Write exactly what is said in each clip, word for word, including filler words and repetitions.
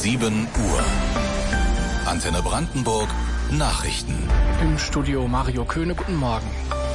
sieben Uhr. Antenne Brandenburg Nachrichten. Im Studio Mario Köhne, guten Morgen.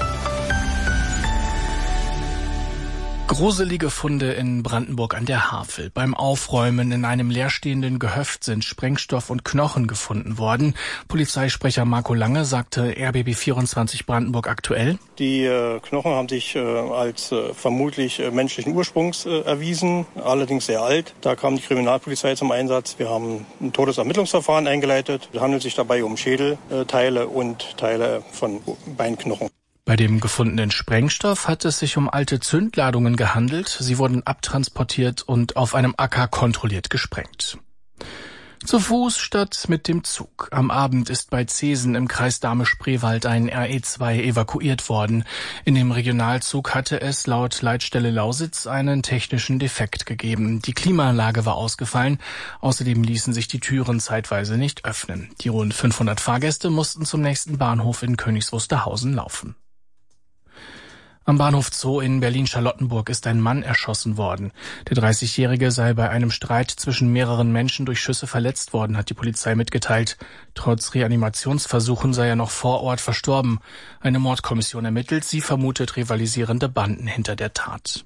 Gruselige Funde in Brandenburg an der Havel. Beim Aufräumen in einem leerstehenden Gehöft sind Sprengstoff und Knochen gefunden worden. Polizeisprecher Marco Lange sagte R B B vierundzwanzig Brandenburg aktuell: Die äh, Knochen haben sich äh, als äh, vermutlich äh, menschlichen Ursprungs äh, erwiesen, allerdings sehr alt. Da kam die Kriminalpolizei zum Einsatz. Wir haben ein Todesermittlungsverfahren eingeleitet. Es handelt sich dabei um Schädelteile und Teile von Beinknochen. Bei dem gefundenen Sprengstoff hat es sich um alte Zündladungen gehandelt. Sie wurden abtransportiert und auf einem Acker kontrolliert gesprengt. Zu Fuß statt mit dem Zug. Am Abend ist bei Zesen im Kreis Dahme-Spreewald ein R E zwei evakuiert worden. In dem Regionalzug hatte es laut Leitstelle Lausitz einen technischen Defekt gegeben. Die Klimaanlage war ausgefallen. Außerdem ließen sich die Türen zeitweise nicht öffnen. Die rund fünfhundert Fahrgäste mussten zum nächsten Bahnhof in Königs Wusterhausen laufen. Am Bahnhof Zoo in Berlin-Charlottenburg ist ein Mann erschossen worden. Der dreißigjährige sei bei einem Streit zwischen mehreren Menschen durch Schüsse verletzt worden, hat die Polizei mitgeteilt. Trotz Reanimationsversuchen sei er noch vor Ort verstorben. Eine Mordkommission ermittelt. Sie vermutet rivalisierende Banden hinter der Tat.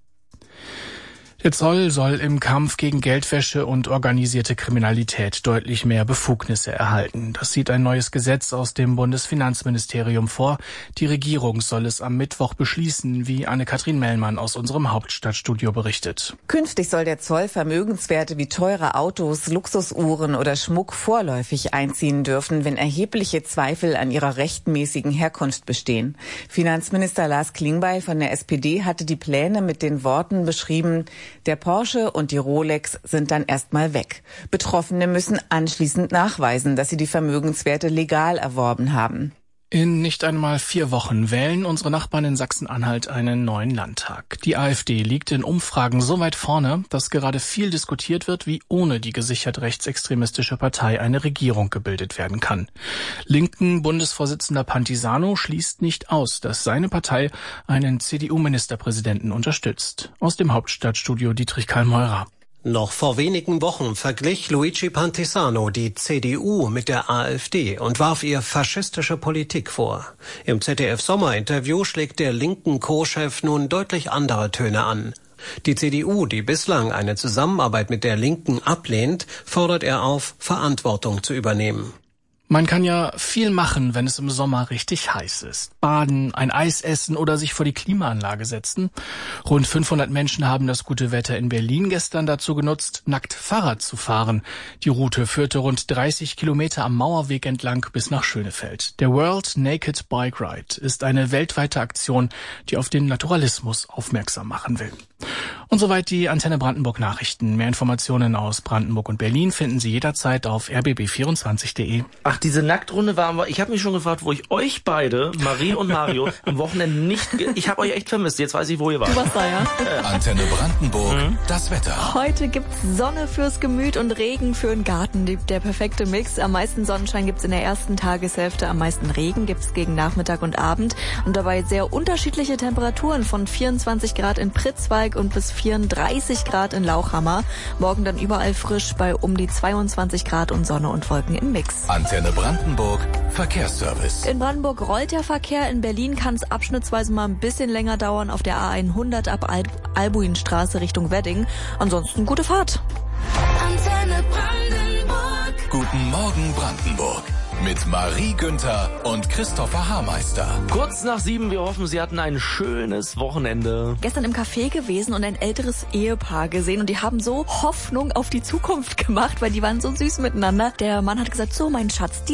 Der Zoll soll im Kampf gegen Geldwäsche und organisierte Kriminalität deutlich mehr Befugnisse erhalten. Das sieht ein neues Gesetz aus dem Bundesfinanzministerium vor. Die Regierung soll es am Mittwoch beschließen, wie Anne-Kathrin Mellmann aus unserem Hauptstadtstudio berichtet. Künftig soll der Zoll Vermögenswerte wie teure Autos, Luxusuhren oder Schmuck vorläufig einziehen dürfen, wenn erhebliche Zweifel an ihrer rechtmäßigen Herkunft bestehen. Finanzminister Lars Klingbeil von der S P D hatte die Pläne mit den Worten beschrieben: Der Porsche und die Rolex sind dann erstmal weg. Betroffene müssen anschließend nachweisen, dass sie die Vermögenswerte legal erworben haben. In nicht einmal vier Wochen wählen unsere Nachbarn in Sachsen-Anhalt einen neuen Landtag. Die AfD liegt in Umfragen so weit vorne, dass gerade viel diskutiert wird, wie ohne die gesichert rechtsextremistische Partei eine Regierung gebildet werden kann. Linken Bundesvorsitzender Pantisano schließt nicht aus, dass seine Partei einen C D U-Ministerpräsidenten unterstützt. Aus dem Hauptstadtstudio Dietrich Karl-Meurer. Noch vor wenigen Wochen verglich Luigi Pantisano die C D U mit der AfD und warf ihr faschistische Politik vor. Im Z D F-Sommerinterview schlägt der linken Co-Chef nun deutlich andere Töne an. Die C D U, die bislang eine Zusammenarbeit mit der Linken ablehnt, fordert er auf, Verantwortung zu übernehmen. Man kann ja viel machen, wenn es im Sommer richtig heiß ist. Baden, ein Eis essen oder sich vor die Klimaanlage setzen. Rund fünfhundert Menschen haben das gute Wetter in Berlin gestern dazu genutzt, nackt Fahrrad zu fahren. Die Route führte rund dreißig Kilometer am Mauerweg entlang bis nach Schönefeld. Der World Naked Bike Ride ist eine weltweite Aktion, die auf den Naturalismus aufmerksam machen will. Und soweit die Antenne Brandenburg Nachrichten. Mehr Informationen aus Brandenburg und Berlin finden Sie jederzeit auf r b b vierundzwanzig punkt de. Ach, diese Nacktrunde war aber, ich habe mich schon gefragt, wo ich euch beide, Marie und Mario, am Wochenende nicht, ge- ich habe euch echt vermisst. Jetzt weiß ich, wo ihr wart. Du warst da, ja? Antenne Brandenburg, mhm. Das Wetter. Heute gibt's Sonne fürs Gemüt und Regen für den Garten. Die, der perfekte Mix. Am meisten Sonnenschein gibt's in der ersten Tageshälfte, am meisten Regen gibt's gegen Nachmittag und Abend. Und dabei sehr unterschiedliche Temperaturen von vierundzwanzig Grad in Pritzwalk und bis vierunddreißig Grad in Lauchhammer. Morgen dann überall frisch bei um die zweiundzwanzig Grad und Sonne und Wolken im Mix. Antenne Brandenburg, Verkehrsservice. In Brandenburg rollt der Verkehr. In Berlin kann es abschnittsweise mal ein bisschen länger dauern auf der A hundert ab Al- Albuinstraße Richtung Wedding. Ansonsten gute Fahrt. Antenne Brandenburg. Guten Morgen Brandenburg. Mit Marie Günther und Christopher Haarmeister. Kurz nach sieben, wir hoffen, Sie hatten ein schönes Wochenende. Gestern im Café gewesen und ein älteres Ehepaar gesehen und die haben so Hoffnung auf die Zukunft gemacht, weil die waren so süß miteinander. Der Mann hat gesagt, so mein Schatz,